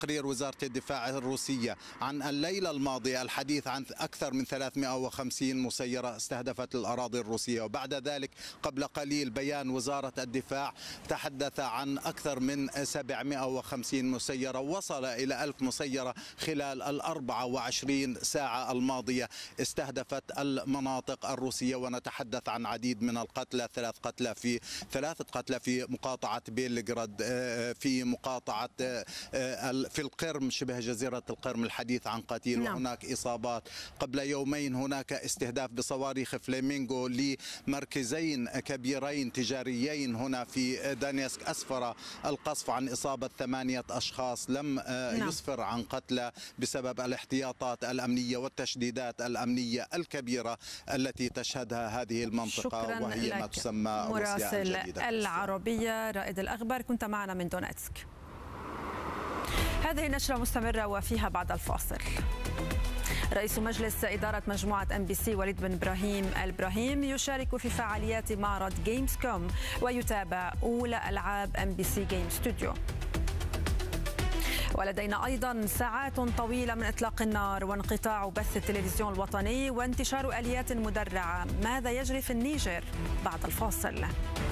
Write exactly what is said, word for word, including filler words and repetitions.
تقرير وزارة الدفاع الروسية عن الليلة الماضية الحديث عن أكثر من ثلاثمئة وخمسين مسيرة استهدفت الأراضي الروسية، وبعد ذلك قبل قليل بيان وزارة الدفاع تحدث عن أكثر من سبعمئة وخمسين مسيرة، وصل إلى ألف مسيرة خلال الأربع وعشرين ساعة الماضية استهدفت المناطق الروسية. ونتحدث عن عديد من القتلى، ثلاث قتلى في ثلاثة قتلى في مقاطعة بيلغراد، في مقاطعة في القرم شبه جزيرة القرم الحديث عن قتيل. نعم. وهناك إصابات. قبل يومين هناك استهداف بصواريخ فليمينغو لمركزين كبيرين تجاريين هنا في دانيسك أسفر القصف عن إصابة ثمانية أشخاص، لم نعم. يسفر عن قتلى بسبب الاحتياطات الأمنية والتشديدات الأمنية الكبيرة التي تشهدها هذه المنطقة، وهي ما تسمى روسيا الجديدة العربية. رائد الأخبار كنت معنا من دونيتسك. هذه النشرة مستمرة وفيها بعد الفاصل. رئيس مجلس إدارة مجموعة أم بي سي وليد بن إبراهيم الإبراهيم يشارك في فعاليات معرض جيمز كوم ويتابع أولى ألعاب أم بي سي جيم ستوديو. ولدينا أيضا ساعات طويلة من إطلاق النار وانقطاع بث التلفزيون الوطني وانتشار آليات مدرعة. ماذا يجري في النيجر بعد الفاصل؟